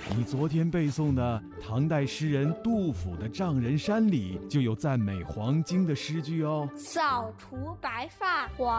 你昨天背诵的唐代诗人杜甫的《丈人山》里就有赞美黄巾的诗句哦。 扫除白发黄